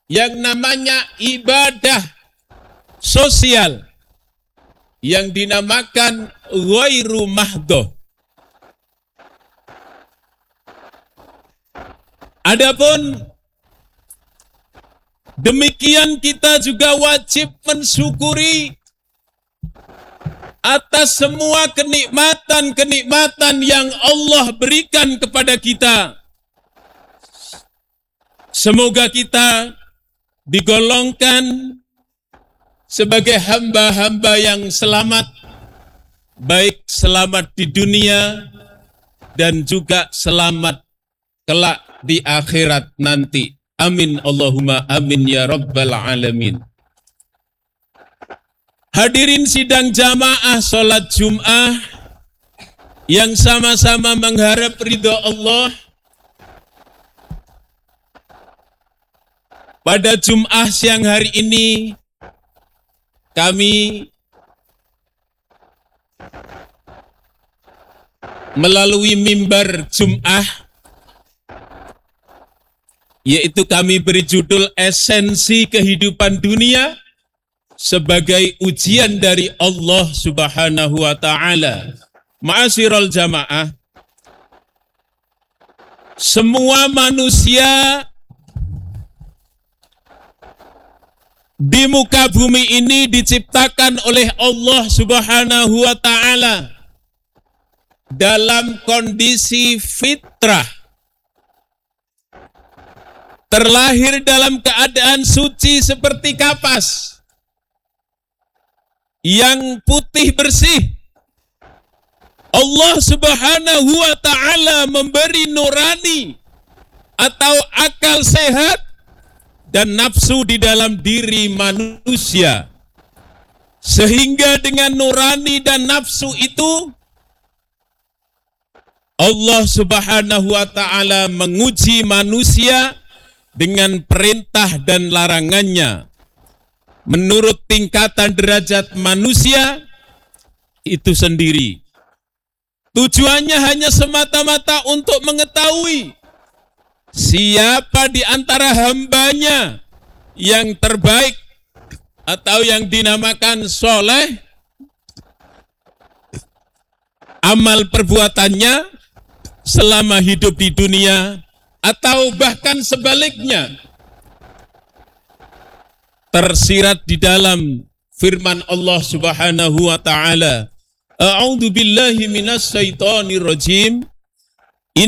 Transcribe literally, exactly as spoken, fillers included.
yang namanya ibadah sosial yang dinamakan ghairu mahdhah. Adapun demikian kita juga wajib mensyukuri atas semua kenikmatan-kenikmatan yang Allah berikan kepada kita. Semoga kita digolongkan sebagai hamba-hamba yang selamat, baik selamat di dunia dan juga selamat kelak di akhirat nanti. Amin Allahumma amin ya rabbal alamin. Hadirin sidang jamaah sholat Jum'ah yang sama-sama mengharap ridho Allah. Pada Jum'ah siang hari ini kami melalui mimbar Jum'ah, yaitu kami beri judul Esensi Kehidupan Dunia sebagai ujian dari Allah Subhanahu wa Ta'ala. Ma'asyiral jamaah, semua manusia di muka bumi ini diciptakan oleh Allah Subhanahu wa Ta'ala dalam kondisi fitrah, terlahir dalam keadaan suci seperti kapas yang putih bersih. Allah Subhanahu wa Ta'ala memberi nurani atau akal sehat dan nafsu di dalam diri manusia, sehingga dengan nurani dan nafsu itu Allah Subhanahu wa Ta'ala menguji manusia dengan perintah dan larangannya menurut tingkatan derajat manusia itu sendiri. Tujuannya hanya semata-mata untuk mengetahui siapa di antara hambanya yang terbaik atau yang dinamakan soleh, amal perbuatannya selama hidup di dunia, atau bahkan sebaliknya, tersirat di dalam firman Allah Subhanahu wa Ta'ala, A'udzu billahi minas syaitonir rajim.